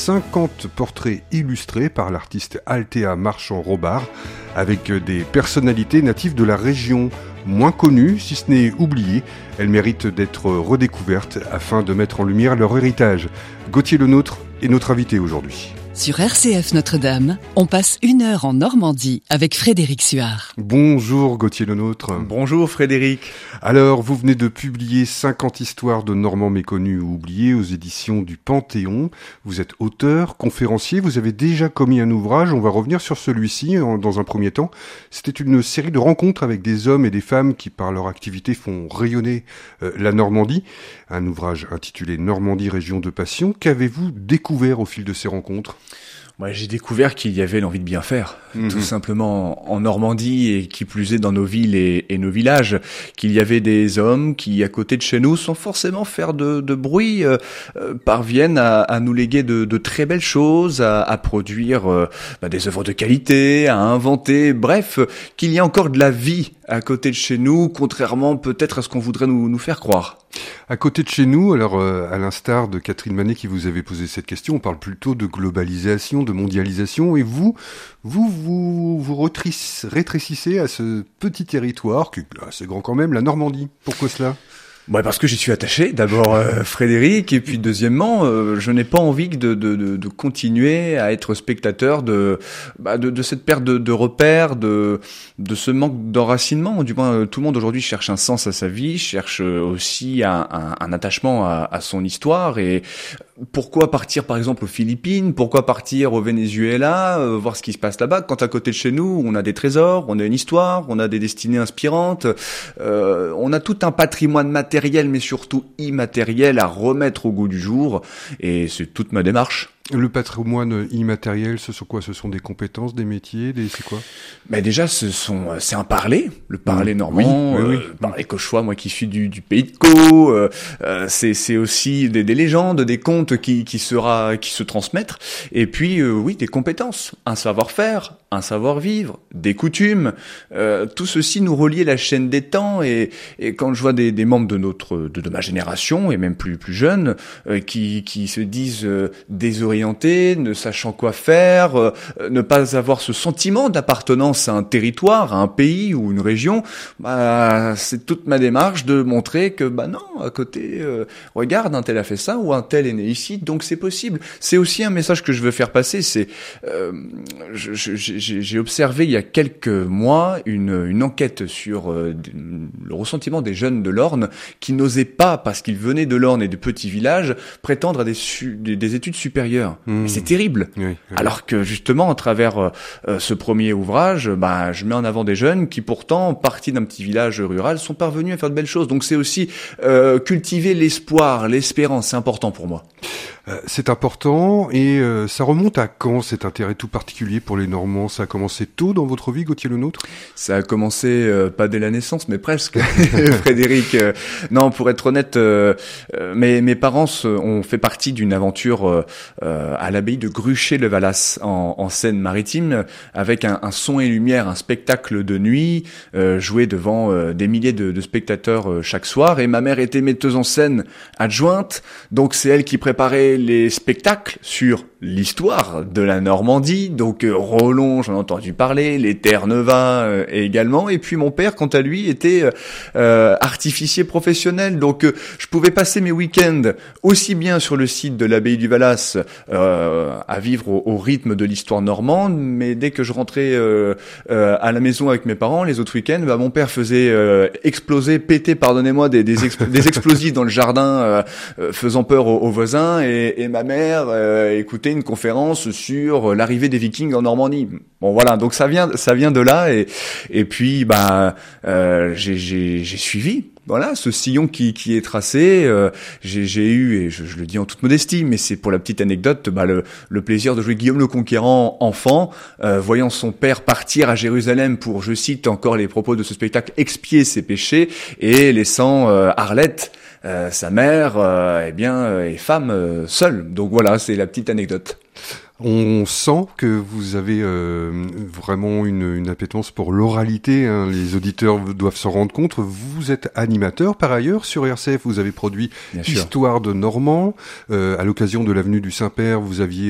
50 portraits illustrés par l'artiste Althea Marchand-Robard avec des personnalités natives de la région. Moins connues, si ce n'est oubliées, elles méritent d'être redécouvertes afin de mettre en lumière leur héritage. Gauthier Lenôtre est notre invité aujourd'hui. Sur RCF Notre-Dame, on passe 1 heure en Normandie avec Frédéric Suard. Bonjour Gauthier Lenôtre. Bonjour Frédéric. Alors, vous venez de publier 50 histoires de Normands méconnus ou oubliés aux éditions du Panthéon. Vous êtes auteur, conférencier, vous avez déjà commis un ouvrage, on va revenir sur celui-ci dans un premier temps. C'était une série de rencontres avec des hommes et des femmes qui par leur activité font rayonner la Normandie. Un ouvrage intitulé Normandie, région de passion. Qu'avez-vous découvert au fil de ces rencontres ? Ouais, j'ai découvert qu'il y avait l'envie de bien faire, tout simplement en Normandie et qui plus est dans nos villes et nos villages, qu'il y avait des hommes qui, à côté de chez nous, sans forcément faire de bruit, parviennent à nous léguer de très belles choses, à produire des œuvres de qualité, à inventer, bref, qu'il y a encore de la vie à côté de chez nous, contrairement peut-être à ce qu'on voudrait nous faire croire. À côté de chez nous, alors à l'instar de Catherine Manet qui vous avait posé cette question, on parle plutôt de globalisation, de mondialisation, et vous rétrécissez à ce petit territoire, qui est assez grand quand même, la Normandie. Pourquoi cela ? Ouais, parce que j'y suis attaché, d'abord Frédéric, et puis deuxièmement, je n'ai pas envie de continuer à être spectateur de cette perte de repères, de ce manque d'enracinement. Du moins, tout le monde aujourd'hui cherche un sens à sa vie, cherche aussi un attachement à son histoire. Et pourquoi partir par exemple aux Philippines, pourquoi partir au Venezuela, voir ce qui se passe là-bas, quand à côté de chez nous on a des trésors, on a une histoire, on a des destinées inspirantes, on a tout un patrimoine matériel mais surtout immatériel à remettre au goût du jour, et c'est toute ma démarche. Le patrimoine immatériel, ce sont quoi ? Ce sont des compétences, des métiers, c'est quoi ? Mais déjà, c'est un parler, le parler normand, oui. Parler cauchois, moi qui suis du pays de Caux, c'est aussi des légendes, des contes qui se transmettent, et puis oui, des compétences, un savoir-faire, un savoir-vivre, des coutumes, tout ceci nous relie à la chaîne des temps, et quand je vois des membres de ma génération et même plus jeunes qui se disent désorientés, ne sachant quoi faire, ne pas avoir ce sentiment d'appartenance à un territoire, à un pays ou une région, c'est toute ma démarche de montrer que non, à côté, regarde, un tel a fait ça ou un tel est né ici, donc c'est possible. C'est aussi un message que je veux faire passer, c'est j'ai observé il y a quelques mois une enquête sur le ressentiment des jeunes de l'Orne qui n'osaient pas, parce qu'ils venaient de l'Orne et de petits villages, prétendre à des études supérieures. Mais c'est terrible. Oui. Alors que justement, à travers ce premier ouvrage, je mets en avant des jeunes qui pourtant, partis d'un petit village rural, sont parvenus à faire de belles choses. Donc c'est aussi cultiver l'espoir, l'espérance, c'est important pour moi. C'est important, et ça remonte à quand cet intérêt tout particulier pour les Normands ? Ça a commencé tôt dans votre vie, Gauthier Lenôtre ? Ça a commencé pas dès la naissance, mais presque. Frédéric, non, pour être honnête, mes parents ont fait partie d'une aventure à l'abbaye de Gruchet-le-Valas en Seine-Maritime, avec un son et lumière, un spectacle de nuit joué devant des milliers de spectateurs chaque soir, et ma mère était metteuse en scène adjointe, donc c'est elle qui préparait les spectacles sur l'histoire de la Normandie, donc Rollon, j'en ai entendu parler, les Terre-Neuve également, et puis mon père, quant à lui, était artificier professionnel, donc je pouvais passer mes week-ends aussi bien sur le site de l'abbaye du Valas à vivre au rythme de l'histoire normande, mais dès que je rentrais à la maison avec mes parents, les autres week-ends, mon père faisait péter, pardonnez-moi, des explosifs dans le jardin, faisant peur aux voisins, et ma mère écoutait une conférence sur l'arrivée des Vikings en Normandie. Bon voilà, donc ça vient de là, et puis j'ai suivi. Voilà, ce sillon qui est tracé, j'ai eu, et je le dis en toute modestie, mais c'est pour la petite anecdote, le plaisir de jouer Guillaume le Conquérant enfant, voyant son père partir à Jérusalem pour, je cite encore les propos de ce spectacle, expier ses péchés, et laissant Arlette, sa mère, est femme seule. Donc voilà, c'est la petite anecdote. On sent que vous avez vraiment une appétence pour l'oralité, hein. Les auditeurs doivent s'en rendre compte. Vous êtes animateur par ailleurs sur RCF. Vous avez produit Histoire de Normands. À l'occasion de l'avenue du Saint-Père, vous aviez